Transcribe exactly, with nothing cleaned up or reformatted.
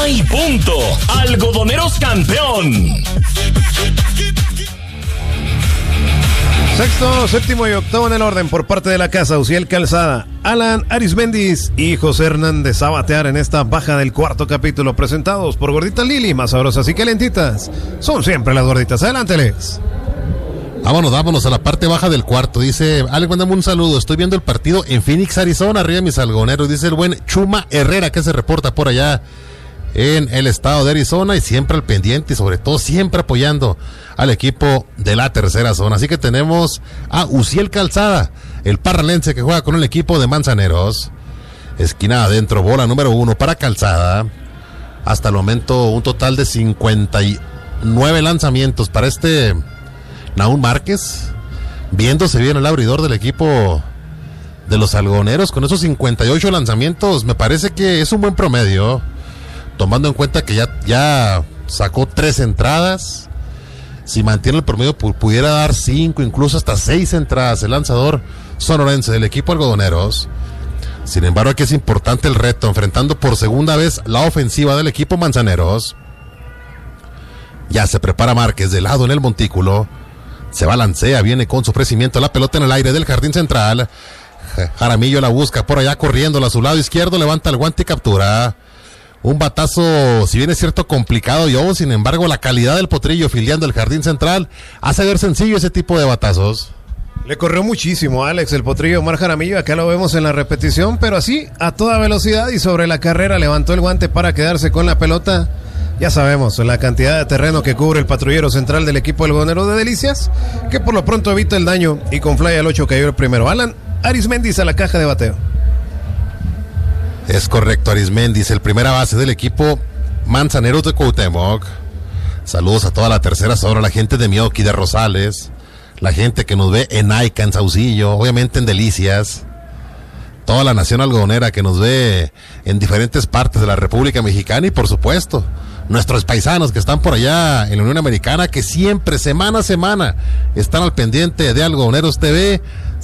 y punto. Algodoneros campeón. Sexto, séptimo y octavo en el orden por parte de la casa. Uziel Calzada, Alan Arismendis y José Hernández a batear en esta baja del cuarto capítulo, presentados por Gorditas Lili, más sabrosas y calentitas. Son siempre las gorditas. Adelante, Alex. Vámonos, vámonos a la parte baja del cuarto. Dice, Alex, mándame un saludo. Estoy viendo el partido en Phoenix, Arizona, arriba de mis algoneros. Dice el buen Chuma Herrera, que se reporta por allá en el estado de Arizona, y siempre al pendiente y sobre todo siempre apoyando al equipo de la tercera zona. Así que tenemos a Uziel Calzada, el parralense que juega con el equipo de Manzaneros. Esquina adentro, bola número uno para Calzada. Hasta el momento un total de cincuenta y nueve lanzamientos para este Nahum Márquez, viéndose bien el abridor del equipo de los algoneros con esos cincuenta y ocho lanzamientos. Me parece que es un buen promedio, tomando en cuenta que ya, ya sacó tres entradas. Si mantiene el promedio, pudiera dar cinco, incluso hasta seis entradas el lanzador sonorense del equipo algodoneros. Sin embargo, aquí es importante el reto, enfrentando por segunda vez la ofensiva del equipo Manzaneros. Ya se prepara Márquez de lado en el montículo. Se balancea, viene con su ofrecimiento, la pelota en el aire del jardín central. Jaramillo la busca por allá corriendo a su lado izquierdo, levanta el guante y captura. Un batazo, si bien es cierto, complicado, yo, sin embargo, la calidad del potrillo filiando el jardín central hace ver sencillo ese tipo de batazos. Le corrió muchísimo, Alex, el potrillo Omar Jaramillo. Acá lo vemos en la repetición, pero así, a toda velocidad y sobre la carrera, levantó el guante para quedarse con la pelota. Ya sabemos la cantidad de terreno que cubre el patrullero central del equipo algodonero de Delicias, que por lo pronto evita el daño, y con fly al ocho cayó el primero. Alan Arismendis a la caja de bateo. Es correcto, Arismendis, el primera base del equipo Manzaneros de Cuauhtémoc. Saludos a toda la tercera zona, la gente de Mioqui, de Rosales, la gente que nos ve en Aica, en Saucillo, obviamente en Delicias, toda la nación algodonera que nos ve en diferentes partes de la República Mexicana, y por supuesto nuestros paisanos que están por allá en la Unión Americana, que siempre, semana a semana, están al pendiente de Algodoneros T V.